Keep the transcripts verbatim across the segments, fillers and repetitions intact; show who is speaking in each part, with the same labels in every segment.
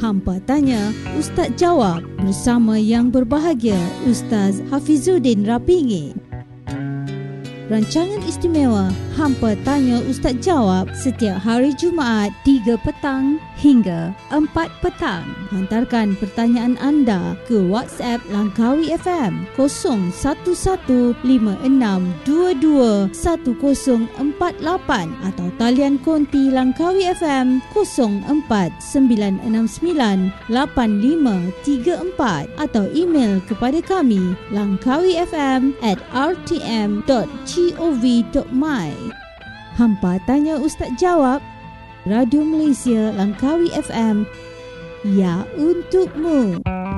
Speaker 1: Hampa Tanya, Ustaz Jawab bersama yang berbahagia Ustaz Hafizuddin Rapingi. Rancangan istimewa Hampa Tanya Ustaz Jawab setiap hari Jumaat tiga petang hingga empat petang. Hantarkan pertanyaan anda ke WhatsApp Langkawi F M kosong satu satu lima enam dua dua satu kosong empat lapan atau talian konti Langkawi F M kosong empat sembilan enam sembilan lapan lima tiga empat atau email kepada kami langkawifm at r t m dot gov dot my. Hampa Tanya Ustaz Jawab, Radio Malaysia Langkawi F M, ya untukmu.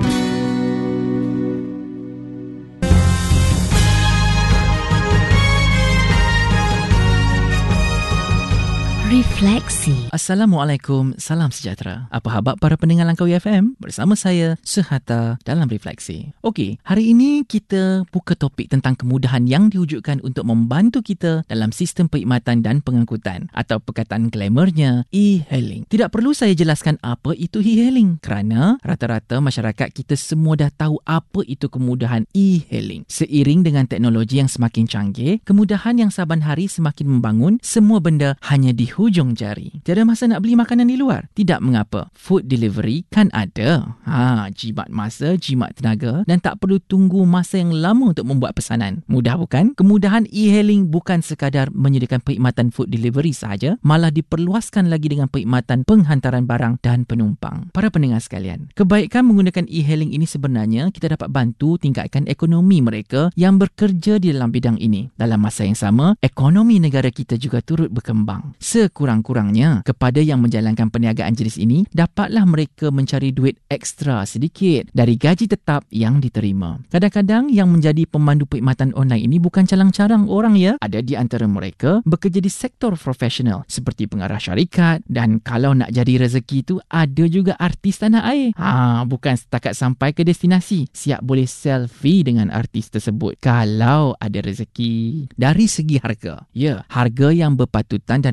Speaker 2: Refleksi. Assalamualaikum, salam sejahtera. Apa khabar para pendengar Langkawi F M? Bersama saya, Suhata dalam Refleksi. Okey, hari ini kita buka topik tentang kemudahan yang diwujudkan untuk membantu kita dalam sistem perkhidmatan dan pengangkutan atau perkataan glamournya e-hailing. Tidak perlu saya jelaskan apa itu e-hailing kerana rata-rata masyarakat kita semua dah tahu apa itu kemudahan e-hailing. Seiring dengan teknologi yang semakin canggih, kemudahan yang saban hari semakin membangun, semua benda hanya di hujung jari. Tiada masa nak beli makanan di luar? Tidak mengapa. Food delivery kan ada. Ha, jimat masa, jimat tenaga dan tak perlu tunggu masa yang lama untuk membuat pesanan. Mudah bukan? Kemudahan e-hailing bukan sekadar menyediakan perkhidmatan food delivery sahaja, malah diperluaskan lagi dengan perkhidmatan penghantaran barang dan penumpang. Para pendengar sekalian, kebaikan menggunakan e-hailing ini sebenarnya kita dapat bantu tingkatkan ekonomi mereka yang bekerja di dalam bidang ini. Dalam masa yang sama, ekonomi negara kita juga turut berkembang. Sekurang-kurangnya, kepada yang menjalankan perniagaan jenis ini, dapatlah mereka mencari duit ekstra sedikit dari gaji tetap yang diterima. Kadang-kadang yang menjadi pemandu perkhidmatan online ini bukan calang-carang orang ya. Ada di antara mereka bekerja di sektor profesional seperti pengarah syarikat dan kalau nak jadi rezeki tu ada juga artis tanah air. Ha, bukan setakat sampai ke destinasi, siap boleh selfie dengan artis tersebut kalau ada rezeki. Dari segi harga, ya, harga yang berpatutan dan